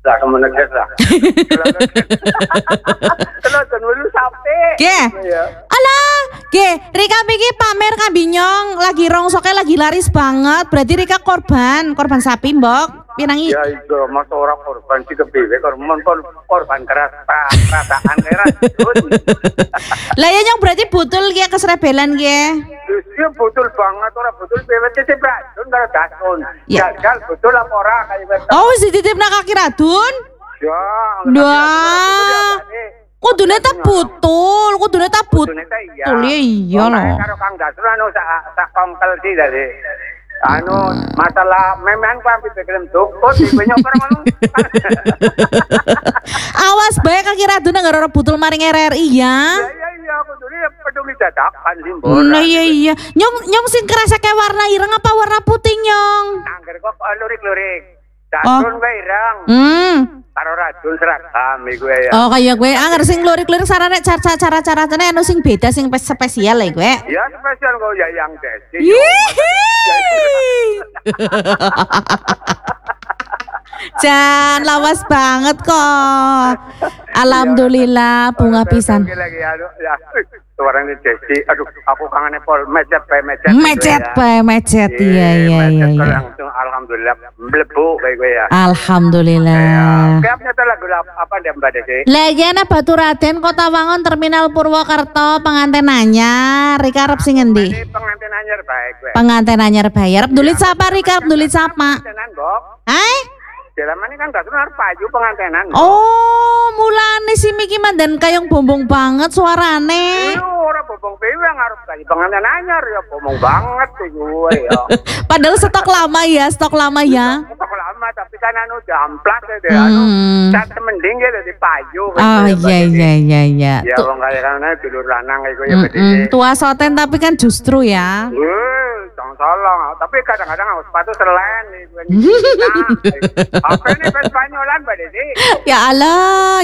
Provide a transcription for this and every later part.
Lah kamu negas lah. Kalau dulu sampai. Ge. Alah, ge, Rika iki pamer kambinyong lagi rongsoknya lagi laris banget. Berarti Rika korban sapi, Mbok. Pinangi. Ya itu masa orang korban sih kepiwe korban keras perasaan keras. Lah ya nyong berarti betul ge keserebelan ge. Iya betul banget orang betul PWT Bradun karo dasun. Gagal betul apa ora kayak Oh, wis dititipna kaki radun? Ya. Wah. Kudune tak butul. Iya loh. Karo Kang Dasun anu sak kongkel sih dari masalah memen ku ambil pikiran dukut ibunya orang Awas bae kaki radun nang ora butul maring RRI ya. Iya aku dulu peduli dadakan sih mbok. Nah iya. Nyong sing kerasa kayak warna ireng apa warna putih nyong? Angger kok lurik-lurik. Dasun wae ireng. Karo radun seragam iku ya. Oh kaya gue angger sing lurik-lurik sarane cara-carane anu sing beda sing spesial ya gue. Ya spesial kok ya yang desi. Jan lawas banget kok. Alhamdulillah bunga pisan. Lagi ya. Suara ini Desi. Aduh, aku kangen Pol mecet. Mecet. Iya. Langsung alhamdulillah mlebu kayak gue ya. Alhamdulillah. Kayaknya tuh lagu apa dia Mbak Desi? Legenda Baturaden Kota Wangun Terminal Purwokerto pengantin anyar. Rika arep sing endi? Pengantin anyar baik gue. Pengantin anyar bayar. Dulit sapa Rika? Dulit sapa? Pengantinan, Bok. Hai? Dalam ini kan gak harus payu pengantinan. Oh, mulane si Miki mandan kayong bombong banget suarane. Ora bombong pewe yang harus kali pengantin anyar ya bombong banget tuh gue ya. Padahal stok lama ya. Stok lama tapi kan anu jamplas ya deh cat mending ya dari payu. Oh iya. Ya wong kaya kan dulur lanang iku ya bedine. Tua soten tapi kan justru ya. Jangan salah, tapi kadang-kadang aku sepatu selen iku. Apa ini Spanyolan Mbak Desi? Ya Allah.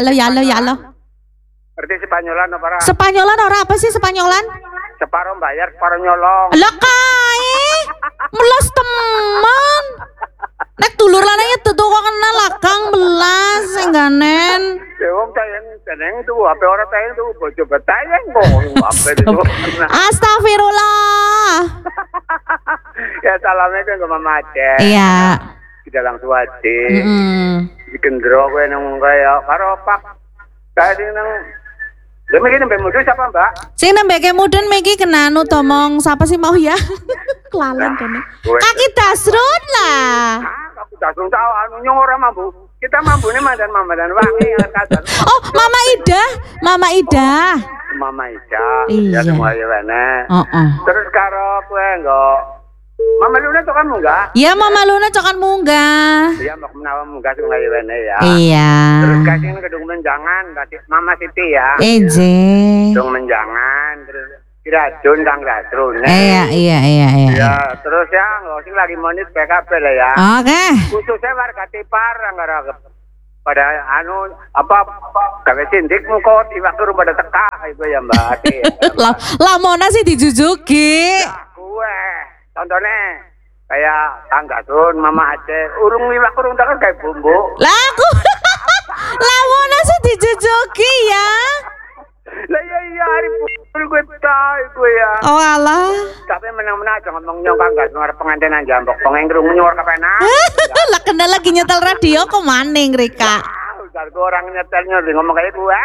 Berarti Spanyolan apa ora? Spanyolan ora apa sih Spanyolan? Separuh bayar, separuh nyolong. Lah kae. Melas teman. Nek dulur lanangnya tutu kok kenal lakang belas engganen. Ya wong tayang tuh apa ora tayang tuh bojo betayang kok apa itu. Astagfirullah. Ya salamnya ke Mama Aceh. Iya. Kita langsung aja. Dikendro kowe nang kaya karo Pak. Kae sing nang lha mriki nembe mudun siapa, Mbak? Sing nembe ke mudun mriki kenanu tomong sapa sih mau ya? Kelalen kene. Kaki Dasrun lah. Kaki Dasrun tau anu nyong ora mampu. Kita mampune mandan wangi kadang. Oh, Mama Ida. Mama Ida. Iya. Ya semua ya wene. Terus karo kowe enggak Mama Luna cokan munggah? Iya, Mama Luna cokan munggah. Iya, mau menawa munggah sing ngayu wene ya. Iya. Terus kasih gedung menjangan, kasih Mama Siti ya. Eje. Gedung menjangan, terus Kirajun Kang Dasrun. Iya. Ya, terus ya, sing lagi monit PKP lah ya. Oke. Khususnya warga Tipar nggak pada gawe sindikmu kok waktu rumah pada teka itu ya Mbak. Lamona sih dijujuki. Ya, gue. Contohnya kayak Kang Dasrun, Mama Aceh, urung liwak urung tak kayak bumbu. Lah aku lamona sih dijujuki ya. Lah iya hari pukul gue tahu gue ya. Oh alah. Tapi menang-menang aja ngomong nyong Kang Dasrun arep pengantinan jambok. Pengen nyuwar kepenak. Lah kena lagi nyetel radio kok maning Rika. Gue orang nyetelnya ngomong kayak gue.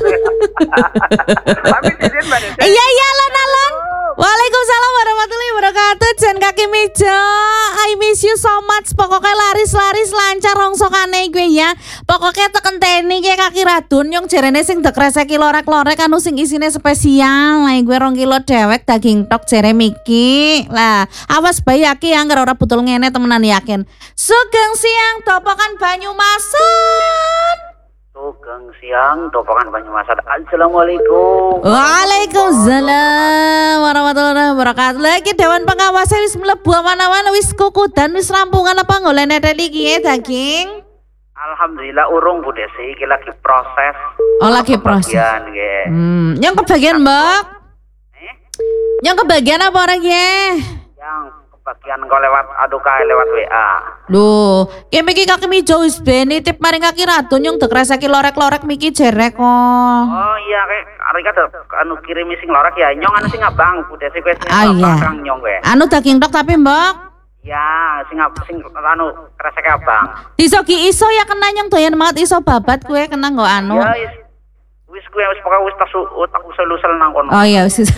Iya alon. Waalaikumsalam warahmatullahi wabarakatuh. Jan kaki meja. I miss you so much. Pokoknya laris lancar rongsokane gue ya. Pokoknya teken teni kayak kaki radun yang jerene sing dekreseki lorek-lorek anu sing isine spesial. Lah gue 2 kilo dewek daging tok jere Miki. Lah, awas bayi aki anggar ora butul ngene temenan yakin. Sugeng siang topokan Banyumasan. Sugeng siang topokan Banyumasan. Assalamualaikum. Waalaikumsalam warahmatullahi wabarakatuh. Lagi Dewan Pengawas wis mlebu awan-awan wis kukudan wis rampungan apa golek netel iki daging? Alhamdulillah urung Bu Desi, iki lagi proses. Oh lagi proses. Yang kebagian Mbak? Yang kebagian apa orang ya? Yang Bagian kau lewat adu kae lewat WA. Loh, kayak miki kaki mijo wis ben nitip maring kaki ratu nyung dekreseki lorek-lorek miki jerek kok. Oh iya kayak Arika anu kirim sing lorek ya nyong anu sing abang budhe sing wis abang nyong kowe. Anu daging tok tapi mbok. Ya, sing anu kresek abang. Iso ya kena nyong doyan banget iso babat kue kena nggo anu. Ya wis kue wis pokoke wis tak usel-usel nang kono. Oh iya wis.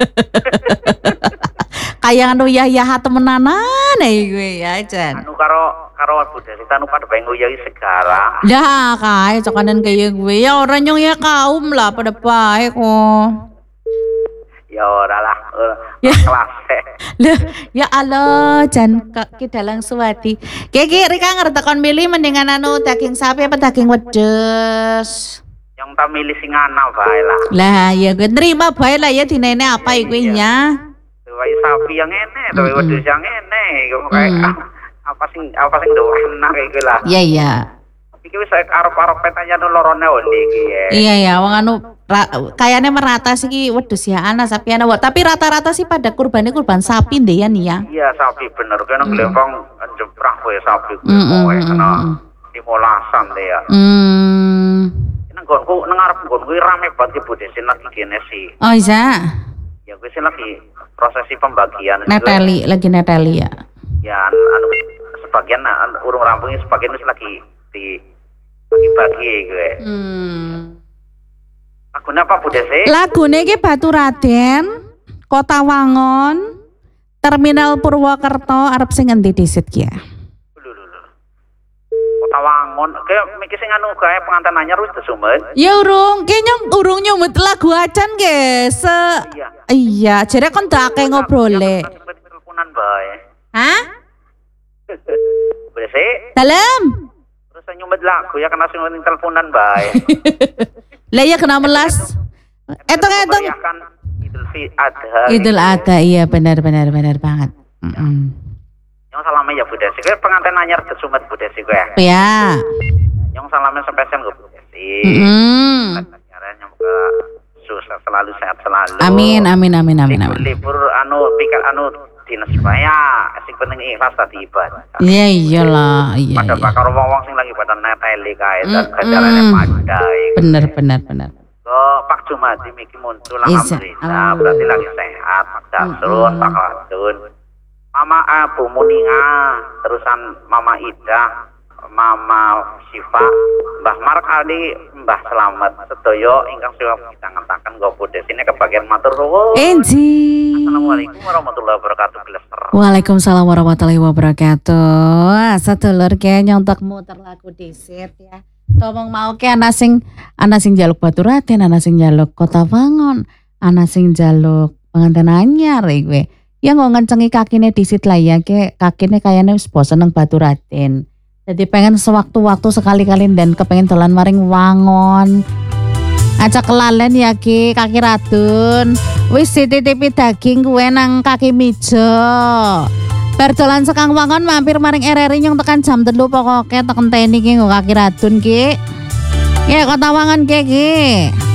Kayak anu ya temenanan gue ya Jan. Anu karo budhe anu pada pengen nguyai segara. Dah kae cokanan kayak gue ya orang nyong ya kaum lah pada baik kok. Ya ora lah, ya. Kelas. Lah, ya Allah, Jan kita langsung hati. Kayak Rika ngertekon milih mendingan anu daging sapi apa daging wedhus? Yang tak milih sing ana bae lah. Lah, ya gue nerima bae lah ya dinene apa iku nya. Kayak sapi yang enek, tapi wedhus yang enek, kayak apa sing doana kayak gitu lah. Iya iya. Iki wis arep-arep petanya lorone oli iki ya. Iya ya, wong anu kayaknya merata sih wedhus ya ana sapi ana tapi rata-rata sih pada kurban sapi deh ya nih ya. Iya sapi bener kan glempong jebrah kowe sapi kowe kena 15-an deh ya. Nang gonku nang arep gonku rame banget budhe sing lagi kene sih. Oh iya. Ya gue sih lagi prosesi pembagian. Lagi neteli ya. Ya anu sebagian urung rampung sebagian wis lagi bagi-bagi gue. Lagune apa budhe sih? Lagune iki Batu Raden, Kota Wangon, Terminal Purwokerto arep sing endi disit ki ya? Kota Wangon, kayak mikir sing anu gawe pengantin anyar wis desumet. Ya urung, urung nyumut lagu acan ge. Iya, jare kon tak akeh ngobrole. Teleponan bae. Hah? Boleh sih? Dalam. Terus nyumet lagu ya kena sing teleponan bae. Lah ya kena melas. Etong Idul Adha, iya benar banget. Yang salamnya ya Budhe sih, pengantin anyar kesumet Budhe sih gue. Ya. Yang salamnya spesial gue Budhe sih. Caranya semoga sukses selalu, sehat selalu. Amin. Libur pikir dinas supaya sing penting ikhlas tadi ibadah. Iya iyalah, iya. Pada bakar wong sing lagi pada neteli kae dan ganjarane padai. Bener. Pak Jumadi miki muncul alhamdulillah, berarti lagi sehat. Pak Dasrun, Pak Wadun, Mama Bu Muninga, terusan Mama Ida, Mama Syifa, Mbah Mark Ali, Mbah Selamat, sedoyo ingkang siwa kita ngatakan go Budhe sini kebagian matur nuwun. Assalamualaikum warahmatullahi wabarakatuh. Waalaikumsalam warahmatullahi wabarakatuh. Sedulur ke nyontok muter lagu disit ya. Tomong mau ke ana sing jaluk Batu Raden, ana sing jaluk Kota Wangon, ana sing jaluk pengantin anyar gue. Ya nggak ngencengi kakine disit lah ya, ke kakine kayaknya wis bosen nang Batu Raden. Jadi pengen sewaktu-waktu sekali-kali dan kepengen dolan maring Wangon. Aja kelalen ya ki kaki radun. Wis dititipi daging kue nang kaki mijo. Bar dolan sekang Wangon mampir maring RRI nyong tekan jam 3 pokoke teken teni ki nggo kaki radun ki. Ya Kota Wangon ki.